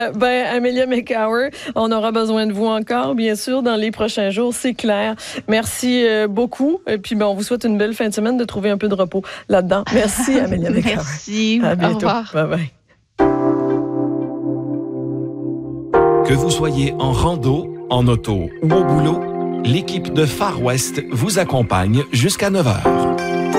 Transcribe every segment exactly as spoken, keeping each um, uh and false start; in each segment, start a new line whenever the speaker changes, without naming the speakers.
Ben, Amelia McCower, on aura besoin de vous encore, bien sûr, dans les prochains jours, c'est clair. Merci euh, beaucoup. Et puis, ben, on vous souhaite une belle fin de semaine, de trouver un peu de repos là-dedans. Merci, Amelia McCower.
Merci.
À bientôt.
Au revoir.
Bye-bye.
Que vous soyez en rando, en auto ou au boulot, l'équipe de Far West vous accompagne jusqu'à neuf heures.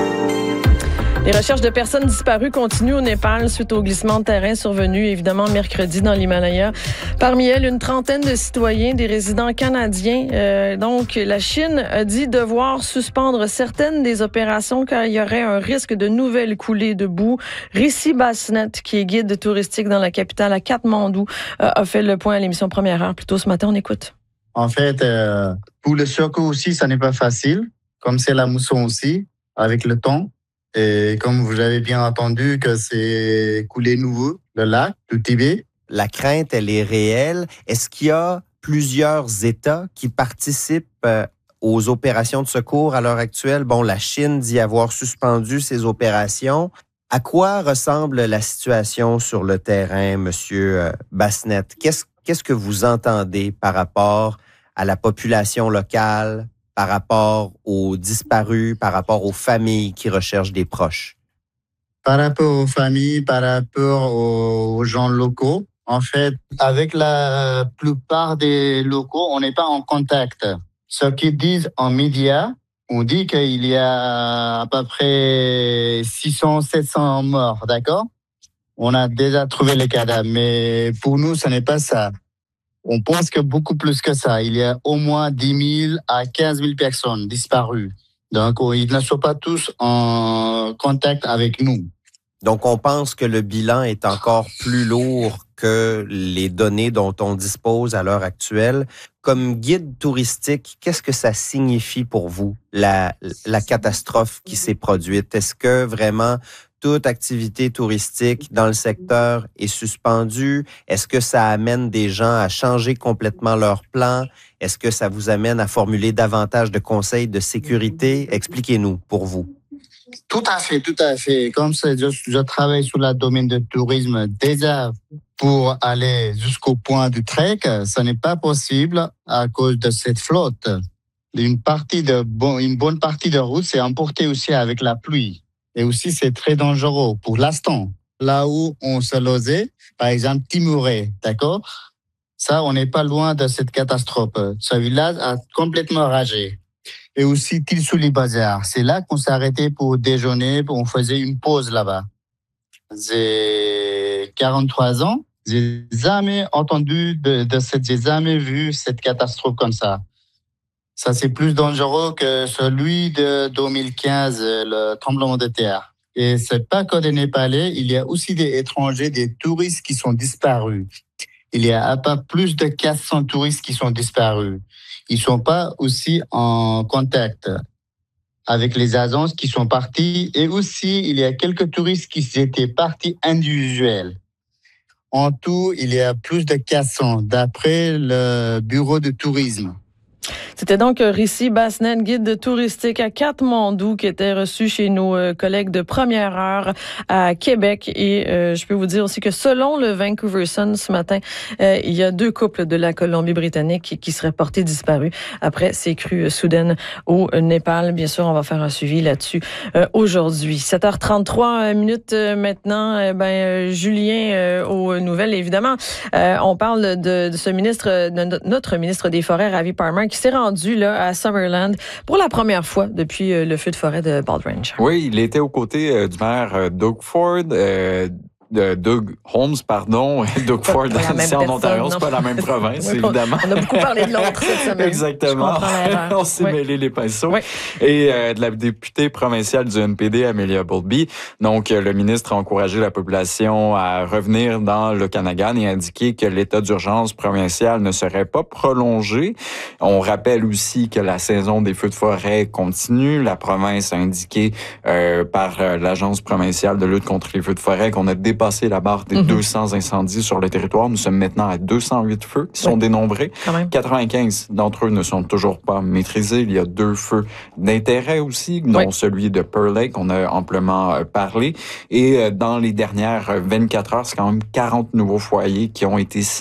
Les recherches de personnes disparues continuent au Népal suite au glissement de terrain survenu, évidemment, mercredi dans l'Himalaya. Parmi elles, une trentaine de citoyens, des résidents canadiens. Euh, donc, la Chine a dit devoir suspendre certaines des opérations car il y aurait un risque de nouvelles coulées de boue. Rishi Basnet, qui est guide touristique dans la capitale, à Katmandou, euh, a fait le point à l'émission Première Heure plus tôt ce matin. On écoute.
En fait, euh, pour le secours aussi, ça n'est pas facile, comme c'est la mousson aussi, avec le temps. Et comme vous avez bien entendu que c'est coulé nouveau, le lac du Tibet.
La crainte, elle est réelle. Est-ce qu'il y a plusieurs États qui participent euh, aux opérations de secours à l'heure actuelle? Bon, la Chine dit avoir suspendu ses opérations. À quoi ressemble la situation sur le terrain, Monsieur Basnet? Qu'est-ce, qu'est-ce que vous entendez par rapport à la population locale, par rapport aux disparus, par rapport aux familles qui recherchent des proches?
Par rapport aux familles, par rapport aux gens locaux, en fait, avec la plupart des locaux, on n'est pas en contact. Ce qu'ils disent en médias, on dit qu'il y a à peu près six cents, sept cents morts, d'accord? On a déjà trouvé les cadavres, mais pour nous, ce n'est pas ça. On pense que beaucoup plus que ça. Il y a au moins dix mille à quinze mille personnes disparues. Donc, ils ne sont pas tous en contact avec nous.
Donc, on pense que le bilan est encore plus lourd que les données dont on dispose à l'heure actuelle. Comme guide touristique, qu'est-ce que ça signifie pour vous, la, la catastrophe qui s'est produite? Est-ce que vraiment toute activité touristique dans le secteur est suspendue? Est-ce que ça amène des gens à changer complètement leur plan? Est-ce que ça vous amène à formuler davantage de conseils de sécurité? Expliquez-nous, pour vous.
Tout à fait, tout à fait. Comme ça, je, je travaille sur le domaine du tourisme déjà pour aller jusqu'au point du trek. Ce n'est pas possible à cause de cette flotte. Une partie de bon, une bonne partie de route s'est emportée aussi avec la pluie. Et aussi, c'est très dangereux pour l'instant. Là où on se logait, par exemple, Timuré, d'accord? Ça, on n'est pas loin de cette catastrophe. Ce village a complètement ragé. Et aussi, Tilsouli Bazar. C'est là qu'on s'est arrêté pour déjeuner, on faisait une pause là-bas. J'ai quarante-trois ans. J'ai jamais entendu de, de cette, j'ai jamais vu cette catastrophe comme ça. Ça, c'est plus dangereux que celui de deux mille quinze, le tremblement de terre. Et c'est pas que des Népalais, il y a aussi des étrangers, des touristes qui sont disparus. Il y a à peu plus de quatre cents touristes qui sont disparus. Ils sont pas aussi en contact avec les agences qui sont parties. Et aussi, il y a quelques touristes qui étaient partis individuels. En tout, il y a plus de quatre cents, d'après le bureau de tourisme.
C'était donc Rishi Basnet, guide touristique à Katmandou, qui était reçu chez nos euh, collègues de Première Heure à Québec. Et euh, je peux vous dire aussi que selon le Vancouver Sun ce matin, euh, il y a deux couples de la Colombie-Britannique qui, qui seraient portés disparus après ces crues soudaines au Népal. Bien sûr, on va faire un suivi là-dessus euh, aujourd'hui. sept heures trente-trois minutes euh, maintenant. Euh, ben euh, Julien euh, aux nouvelles, évidemment. Euh, on parle de, de ce ministre, de notre ministre des Forêts, Ravi Parmar, qui s'est rendu là à Summerland pour la première fois depuis euh, le feu de forêt de Bald Range.
Oui, il était aux côtés euh, du maire euh, Doug Ford, euh, de Doug Holmes, pardon. Doug Ford, c'est en Ontario, c'est pas la même province, oui, évidemment.
On a beaucoup parlé de l'autre cette semaine.
Exactement. On s'est oui. mêlé les pinceaux. Oui. Et euh, de la députée provinciale du N P D, Amelia Bowlby. Donc, euh, le ministre a encouragé la population à revenir dans l'Okanagan et a indiqué que l'état d'urgence provincial ne serait pas prolongé. On rappelle aussi que la saison des feux de forêt continue. La province a indiqué euh, par euh, l'Agence provinciale de lutte contre les feux de forêt qu'on a dépassé passé la barre des mm-hmm. deux cents incendies sur le territoire. Nous sommes maintenant à deux cent huit feux qui sont oui. dénombrés. quatre-vingt-quinze d'entre eux ne sont toujours pas maîtrisés. Il y a deux feux d'intérêt aussi, dont oui. celui de Pearl Lake, on a amplement parlé. Et dans les dernières vingt-quatre heures, c'est quand même quarante nouveaux foyers qui ont été